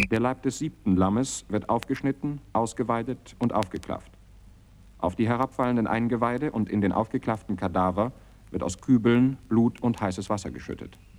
Der Leib des 7. Lammes wird aufgeschnitten, ausgeweidet und aufgeklafft. Auf die herabfallenden Eingeweide und in den aufgeklafften Kadaver wird aus Kübeln Blut und heißes Wasser geschüttet.